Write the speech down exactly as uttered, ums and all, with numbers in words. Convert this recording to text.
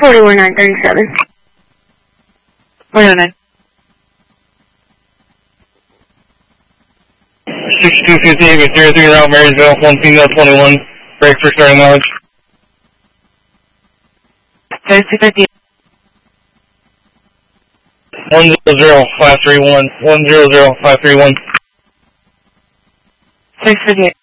forty-one nine thirty-seven. forty-one nine. sixty-two fifty-eight with zero three route Marysville, one female twenty-one, break for starting knowledge. thirty-two fifty-eight. one zero zero five three one, one zero zero five three one. six fifty-eight.